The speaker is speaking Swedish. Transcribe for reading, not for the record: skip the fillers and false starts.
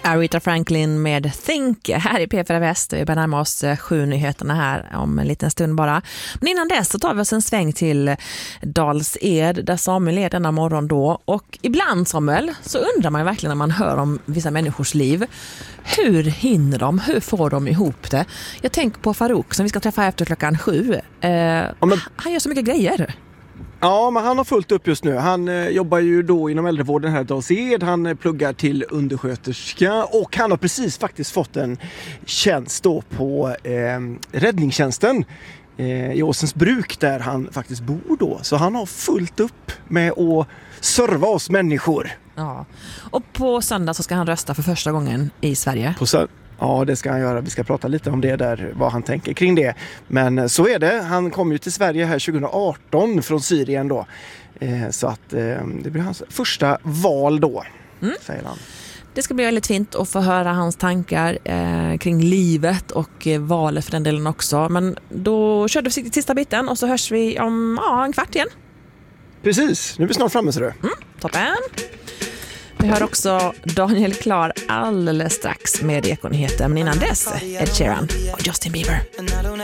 Aretha Franklin med Think här i P4 Väst. Vi börjar närma oss 7 nyheterna här om en liten stund bara. Men innan dess så tar vi oss en sväng till Dals-Ed där Samuel är denna morgon då. Och ibland, Samuel, så undrar man ju verkligen när man hör om vissa människors liv. Hur hinner de? Hur får de ihop det? Jag tänker på Farouk som vi ska träffa efter 7:00. Han gör så mycket grejer. Ja, men han har fullt upp just nu. Han jobbar ju då inom äldrevården här i Dals-Ed. Han pluggar till undersköterska och han har precis faktiskt fått en tjänst då på räddningstjänsten i Åsensbruk där han faktiskt bor då. Så han har fullt upp med att serva oss människor. Ja, och på söndag så ska han rösta för första gången i Sverige. Ja, det ska han göra. Vi ska prata lite om det där, vad han tänker kring det. Men så är det. Han kom ju till Sverige här 2018 från Syrien då. Så att det blir hans första val då, säger han. Det ska bli väldigt fint att få höra hans tankar kring livet och valet för den delen också. Men då kör du till sista biten och så hörs vi om en kvart igen. Precis, nu är vi snart framme, ser du. Toppen. Vi hör också Daniel Klar alldeles strax med Ekonyheter. Men innan dess, Ed Sheeran och Justin Bieber.